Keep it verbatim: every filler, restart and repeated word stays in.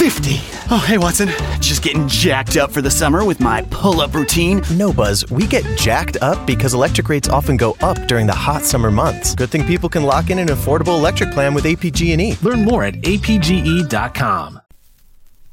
fifty. Oh, hey, Watson. Just getting jacked up for the summer with my pull-up routine. No, Buzz, we get jacked up because electric rates often go up during the hot summer months. Good thing people can lock in an affordable electric plan with A P G and E. Learn more at A P G E dot com.